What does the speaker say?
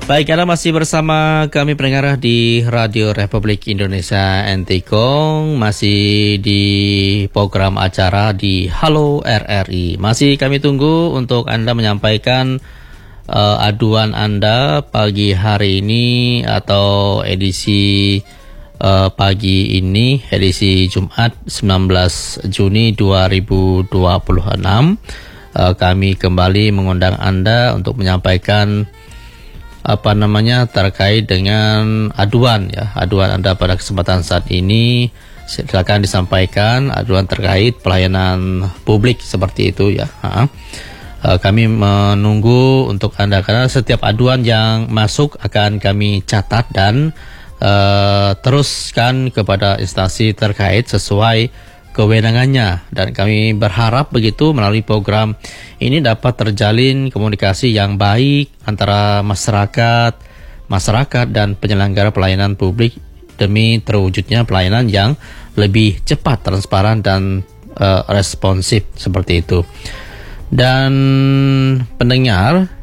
Baik, Anda masih bersama kami pendengar di Radio Republik Indonesia NTKong, masih di program acara di Halo RRI. Masih kami tunggu untuk Anda menyampaikan aduan Anda pagi hari ini atau edisi pagi ini, edisi Jumat 19 Juni 2026. Kami kembali mengundang Anda untuk menyampaikan terkait dengan aduan Anda pada kesempatan saat ini. Silakan disampaikan aduan terkait pelayanan publik seperti itu ya. Kami menunggu untuk Anda karena setiap aduan yang masuk akan kami catat dan teruskan kepada instansi terkait sesuai kewenangannya, dan kami berharap begitu melalui program ini dapat terjalin komunikasi yang baik antara masyarakat dan penyelenggara pelayanan publik demi terwujudnya pelayanan yang lebih cepat, transparan dan responsif seperti itu. Dan pendengar,